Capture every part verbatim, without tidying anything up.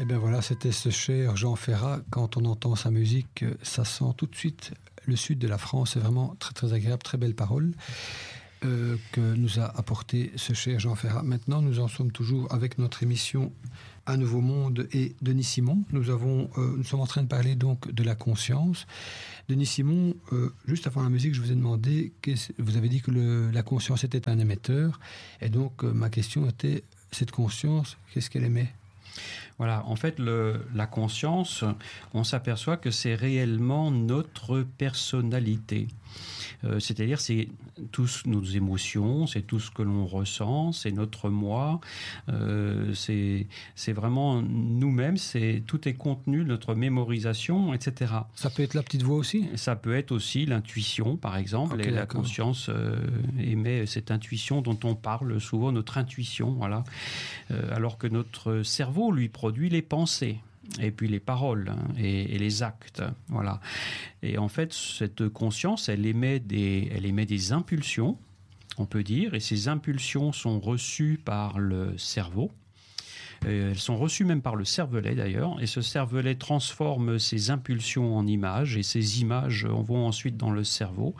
Et bien voilà, c'était ce cher Jean Ferrat. Quand on entend sa musique, ça sent tout de suite le sud de la France. C'est vraiment très très agréable, très belle parole euh, que nous a apporté ce cher Jean Ferrat. Maintenant, nous en sommes toujours avec notre émission Un Nouveau Monde et Denis Simon. Nous, avons, euh, nous sommes en train de parler donc de la conscience. Denis Simon, euh, juste avant la musique, je vous ai demandé, vous avez dit que le, la conscience était un émetteur. Et donc, euh, ma question était, cette conscience, qu'est-ce qu'elle émet ? Voilà, en fait, le, la conscience, on s'aperçoit que c'est réellement notre personnalité. Euh, c'est-à-dire, c'est tous nos émotions, c'est tout ce que l'on ressent, c'est notre moi, euh, c'est, c'est vraiment nous-mêmes, c'est, tout est contenu, notre mémorisation, et cetera. Ça peut être la petite voix aussi ? Ça peut être aussi l'intuition, par exemple. Okay, et la conscience euh, émet cette intuition dont on parle souvent, notre intuition, voilà. Euh, alors que notre cerveau, lui, produit les pensées. Et puis les paroles hein, et, et les actes, voilà. Et en fait, cette conscience, elle émet des, elle émet des impulsions, on peut dire, et ces impulsions sont reçues par le cerveau. Elles sont reçues même par le cervelet d'ailleurs, et ce cervelet transforme ces impulsions en images, et ces images vont ensuite dans le cerveau.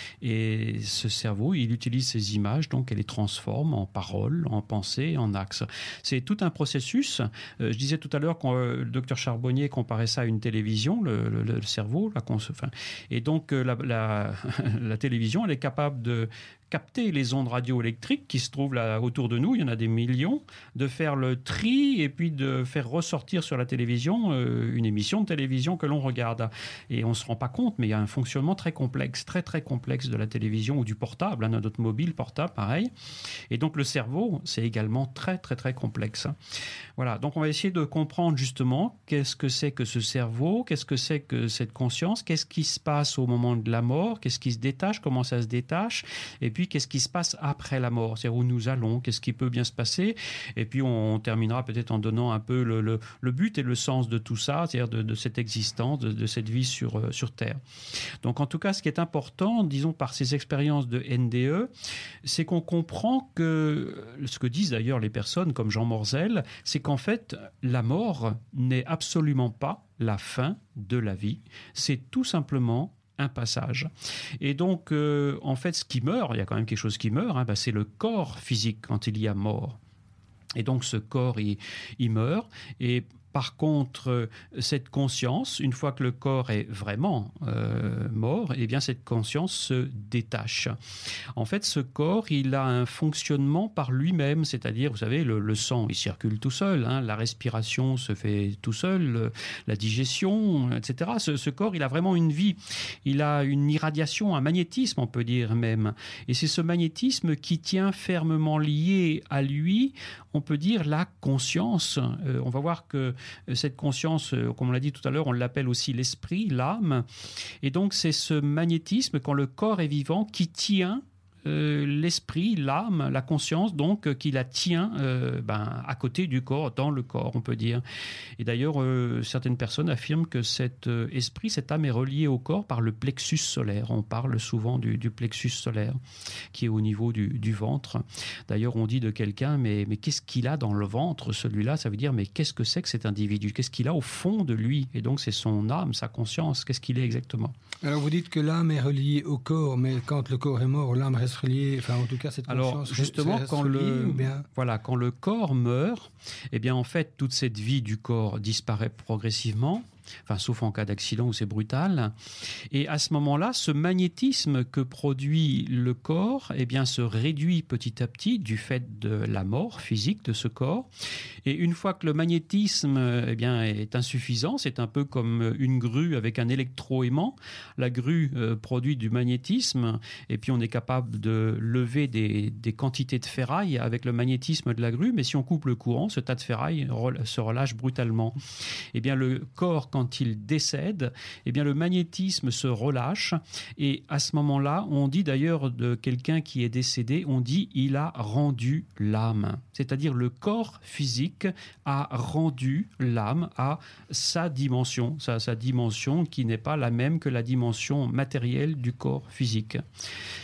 Et ce cerveau, il utilise ces images, donc elle les transforme en paroles, en pensées, en axes. C'est tout un processus. Euh, je disais tout à l'heure que euh, le docteur Charbonnier comparait ça à une télévision, le, le, le cerveau, la cons- enfin, et donc euh, la, la, la télévision, elle est capable de capter les ondes radioélectriques qui se trouvent là autour de nous, il y en a des millions, de faire le tri et puis de faire ressortir sur la télévision euh, une émission de télévision que l'on regarde. Et on ne se rend pas compte, mais il y a un fonctionnement très complexe, très très complexe de la télévision ou du portable, hein, notre mobile portable, pareil. Et donc le cerveau, c'est également très très très complexe. Voilà, donc on va essayer de comprendre justement qu'est-ce que c'est que ce cerveau, qu'est-ce que c'est que cette conscience, qu'est-ce qui se passe au moment de la mort, qu'est-ce qui se détache, comment ça se détache, et puis qu'est-ce qui se passe après la mort, c'est-à-dire où nous allons, qu'est-ce qui peut bien se passer, et puis on, on terminera peut-être en donnant un peu le, le, le but et le sens de tout ça, c'est-à-dire de, de cette existence, de, de cette vie sur, euh, sur Terre. Donc en tout cas, ce qui est important, disons par ces expériences de N D E, c'est qu'on comprend que, ce que disent d'ailleurs les personnes comme Jean Morzel, c'est qu'en fait, la mort n'est absolument pas la fin de la vie, c'est tout simplement un passage. Et donc, euh, en fait, ce qui meurt, il y a quand même quelque chose qui meurt, hein, bah, c'est le corps physique quand il y a mort. Et donc, ce corps, il, il meurt. Et par contre, cette conscience, une fois que le corps est vraiment euh, mort, eh bien cette conscience se détache. En fait, ce corps, il a un fonctionnement par lui-même, c'est-à-dire, vous savez, le, le sang, il circule tout seul, hein, la respiration se fait tout seul, le, la digestion, et cetera. Ce, ce corps, il a vraiment une vie, il a une irradiation, un magnétisme, on peut dire même. Et c'est ce magnétisme qui tient fermement lié à lui, on peut dire, la conscience. Euh, on va voir que cette conscience, comme on l'a dit tout à l'heure, on l'appelle aussi l'esprit, l'âme. Et donc, c'est ce magnétisme, quand le corps est vivant, qui tient euh, l'esprit, l'âme, la conscience, donc, euh, qui la tient euh, ben, à côté du corps, dans le corps, on peut dire. Et d'ailleurs, euh, certaines personnes affirment que cet euh, esprit, cette âme est reliée au corps par le plexus solaire. On parle souvent du, du plexus solaire, qui est au niveau du, du ventre. D'ailleurs, on dit de quelqu'un, mais, mais qu'est-ce qu'il a dans le ventre, celui-là? Ça veut dire, mais qu'est-ce que c'est que cet individu? Qu'est-ce qu'il a au fond de lui? Et donc, c'est son âme, sa conscience. Qu'est-ce qu'il est exactement? Alors, vous dites que l'âme est reliée au corps, mais quand le corps est mort, l'âme reste reliée, enfin, en tout cas, cette conscience. Alors, justement, reste quand reliée, le, ou bien... voilà, quand le corps meurt, eh bien, en fait, toute cette vie du corps disparaît progressivement. Enfin, sauf en cas d'accident où c'est brutal. Et à ce moment-là, ce magnétisme que produit le corps, eh bien, se réduit petit à petit du fait de la mort physique de ce corps. Et une fois que le magnétisme, eh bien, est insuffisant, c'est un peu comme une grue avec un électroaimant. La grue euh, produit du magnétisme, et puis on est capable de lever des, des quantités de ferraille avec le magnétisme de la grue. Mais si on coupe le courant, ce tas de ferraille rel- se relâche brutalement. Eh bien, le corps, quand Quand il décède, eh bien le magnétisme se relâche et à ce moment-là, on dit d'ailleurs de quelqu'un qui est décédé, on dit il a rendu l'âme. C'est-à-dire le corps physique a rendu l'âme à sa dimension, sa, sa dimension qui n'est pas la même que la dimension matérielle du corps physique.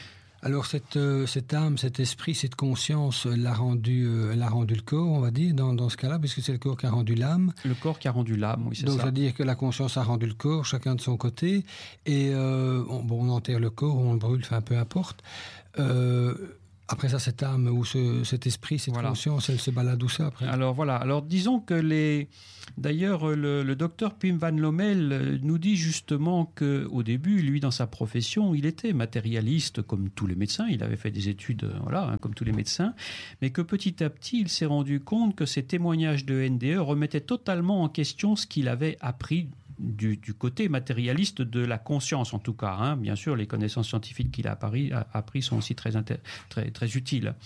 Alors cette, euh, cette âme, cet esprit, cette conscience l'a rendu, euh, l'a rendu le corps, on va dire, dans, dans ce cas-là, puisque c'est le corps qui a rendu l'âme. Le corps qui a rendu l'âme, oui, c'est Donc, ça. Donc, c'est-à-dire que la conscience a rendu le corps, chacun de son côté, et euh, on, bon, on enterre le corps, on le brûle, enfin, peu importe. Euh, Après ça, cette âme ou ce, cet esprit, cette voilà. conscience, elle se balade où ça après ? Alors voilà, alors disons que les... D'ailleurs, le, le docteur Pim van Lommel nous dit justement qu'au début, lui, dans sa profession, il était matérialiste comme tous les médecins, il avait fait des études, voilà, hein, comme tous les médecins, mais que petit à petit, il s'est rendu compte que ces témoignages de N D E remettaient totalement en question ce qu'il avait appris Du, du côté matérialiste de la conscience, en tout cas. Hein. Bien sûr, les connaissances scientifiques qu'il a appris, a appris sont aussi très, inter- très, très utiles.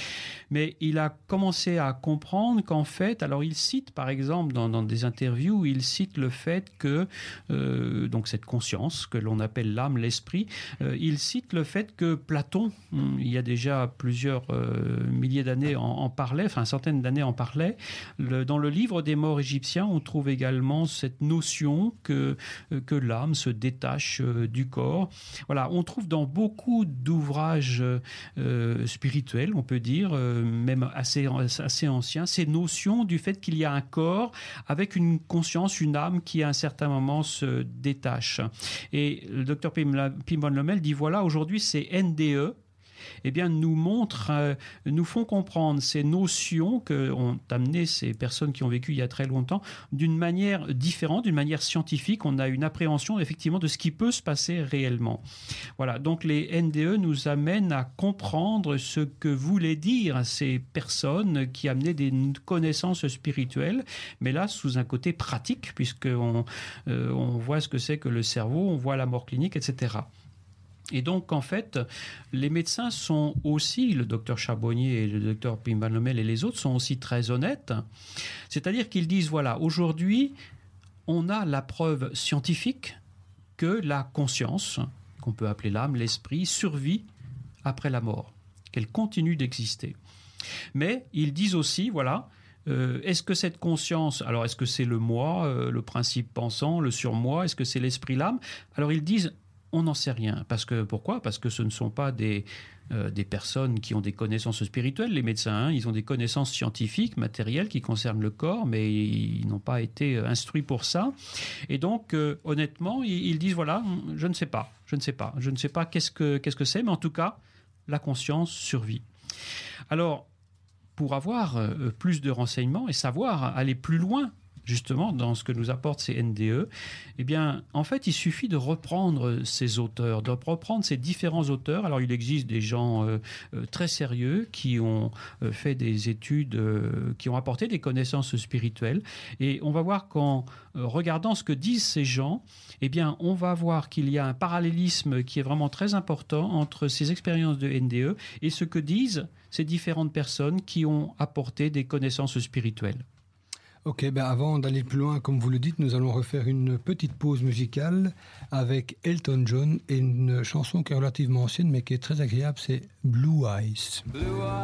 Mais il a commencé à comprendre qu'en fait, alors il cite par exemple dans, dans des interviews, il cite le fait que, euh, donc cette conscience que l'on appelle l'âme, l'esprit, euh, il cite le fait que Platon, il y a déjà plusieurs euh, milliers d'années en, en parlait, enfin centaines d'années en parlait. Le, dans le livre des morts égyptiens, on trouve également cette notion que, que l'âme se détache euh, du corps. Voilà, on trouve dans beaucoup d'ouvrages euh, spirituels, on peut dire, euh, même assez, assez ancien, ces notions du fait qu'il y a un corps avec une conscience, une âme qui à un certain moment se détache. Et le docteur Pim, Pim van Lommel dit voilà, aujourd'hui c'est N D E, eh bien, nous montrent, euh, nous font comprendre ces notions qu'ont amené ces personnes qui ont vécu il y a très longtemps d'une manière différente, d'une manière scientifique. On a une appréhension effectivement de ce qui peut se passer réellement. Voilà, donc les N D E nous amènent à comprendre ce que voulaient dire ces personnes qui amenaient des connaissances spirituelles, mais là sous un côté pratique, puisqu'on euh, on voit ce que c'est que le cerveau, on voit la mort clinique, et cetera. Et donc, en fait, les médecins sont aussi, le docteur Charbonnier et le docteur Pim van Lommel et les autres sont aussi très honnêtes. C'est-à-dire qu'ils disent, voilà, aujourd'hui, on a la preuve scientifique que la conscience, qu'on peut appeler l'âme, l'esprit, survit après la mort, qu'elle continue d'exister. Mais ils disent aussi, voilà, Euh, est-ce que cette conscience, alors est-ce que c'est le moi, euh, le principe pensant, le surmoi, est-ce que c'est l'esprit, l'âme ? Alors ils disent, on n'en sait rien. Parce que, pourquoi ? Parce que ce ne sont pas des, euh, des personnes qui ont des connaissances spirituelles, les médecins. Hein, ils ont des connaissances scientifiques, matérielles, qui concernent le corps, mais ils n'ont pas été instruits pour ça. Et donc, euh, honnêtement, ils, ils disent, voilà, je ne sais pas, je ne sais pas, je ne sais pas qu'est-ce que, qu'est-ce que c'est, mais en tout cas, la conscience survit. Alors, pour avoir euh, plus de renseignements et savoir aller plus loin, justement, dans ce que nous apportent ces N D E, eh bien, en fait, il suffit de reprendre ces auteurs, de reprendre ces différents auteurs. Alors, il existe des gens euh, euh, très sérieux qui ont euh, fait des études, euh, qui ont apporté des connaissances spirituelles. Et on va voir qu'en euh, regardant ce que disent ces gens, eh bien, on va voir qu'il y a un parallélisme qui est vraiment très important entre ces expériences de N D E et ce que disent ces différentes personnes qui ont apporté des connaissances spirituelles. Ok, ben avant d'aller plus loin, comme vous le dites, nous allons refaire une petite pause musicale avec Elton John et une chanson qui est relativement ancienne mais qui est très agréable, c'est Blue Eyes. Blue Eyes.